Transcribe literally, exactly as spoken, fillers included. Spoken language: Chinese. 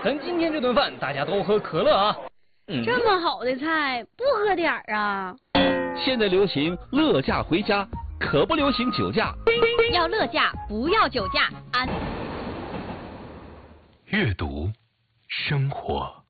等今天这顿饭大家都喝可乐啊。 嗯、这么好的菜，不喝点儿啊？ 现在流行乐驾回家，可不流行酒驾。 要乐驾，不要酒驾。安。 阅读，生活。